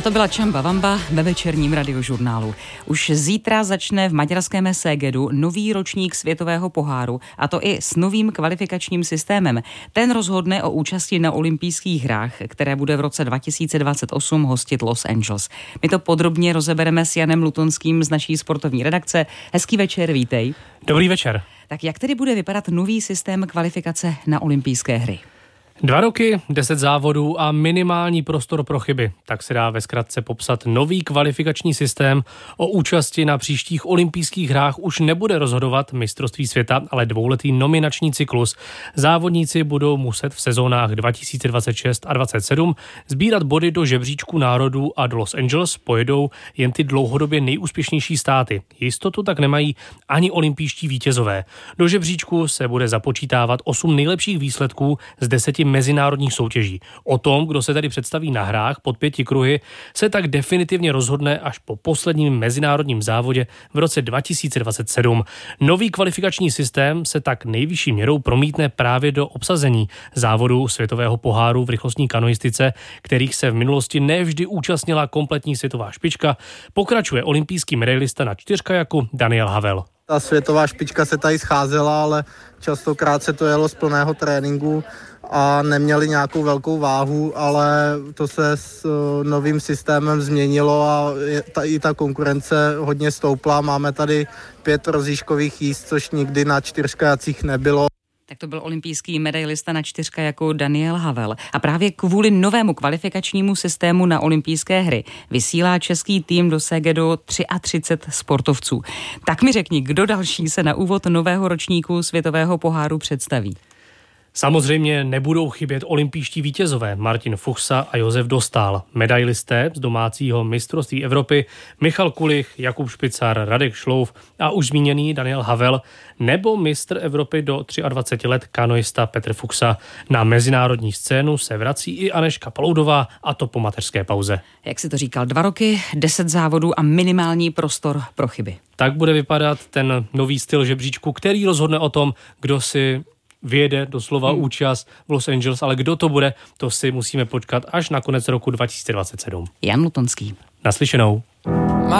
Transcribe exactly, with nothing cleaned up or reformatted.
A to byla Čamba Vamba ve večerním radiožurnálu. Už zítra začne v maďarském Segedu nový ročník světového poháru, a to i s novým kvalifikačním systémem. Ten rozhodne o účasti na olympijských hrách, které bude v roce dva tisíce dvacet osm hostit Los Angeles. My to podrobně rozebereme s Janem Lutonským z naší sportovní redakce. Hezký večer, vítej. Dobrý večer. Tak jak tedy bude vypadat nový systém kvalifikace na olympijské hry? Dva roky, deset závodů a minimální prostor pro chyby. Tak se dá ve zkratce popsat nový kvalifikační systém. O účasti na příštích olympijských hrách už nebude rozhodovat mistrovství světa, ale dvouletý nominační cyklus. Závodníci budou muset v sezónách dva tisíce dvacet šest a dvacet sedm sbírat body do žebříčku národů a do Los Angeles pojedou jen ty dlouhodobě nejúspěšnější státy. Jistotu tak nemají ani olympijští vítězové. Do žebříčku se bude započítávat osm nejlepších výsledků z deseti mezinárodních soutěží. O tom, kdo se tady představí na hrách pod pěti kruhy, se tak definitivně rozhodne až po posledním mezinárodním závodě v roce dva tisíce dvacet sedm. Nový kvalifikační systém se tak nejvyšší měrou promítne právě do obsazení závodů světového poháru v rychlostní kanoistice, kterých se v minulosti nevždy účastnila kompletní světová špička. Pokračuje olympijský medailista na čtyřkajaku Daniel Havel. Ta světová špička se tady scházela, ale častokrát se to jelo z plného tréninku a neměli nějakou velkou váhu, ale to se s novým systémem změnilo a ta, i ta konkurence hodně stoupla. Máme tady pět rozjížkových jízd, což nikdy na čtyřkajacích nebylo. Tak to byl olympijský medailista na čtyřkajaku Daniel Havel. A právě kvůli novému kvalifikačnímu systému na olympijské hry vysílá český tým do Segedu třicet tři sportovců. Tak mi řekni, kdo další se na úvod nového ročníku světového poháru představí? Samozřejmě nebudou chybět olympijští vítězové Martin Fuchsa a Josef Dostál, medailisté z domácího mistrovství Evropy Michal Kulich, Jakub Špicar, Radek Šlouf a už zmíněný Daniel Havel, nebo mistr Evropy do dvacet tři let kanoista Petr Fuchsa. Na mezinárodní scénu se vrací i Anežka Paloudová, a to po mateřské pauze. Jak si to říkal, dva roky, deset závodů a minimální prostor pro chyby. Tak bude vypadat ten nový styl žebříčku, který rozhodne o tom, kdo si vyjede doslova hmm. účast v Los Angeles, ale kdo to bude, to si musíme počkat až na konec roku dva tisíce dvacet sedm. Jan Lutonský. Naslyšenou.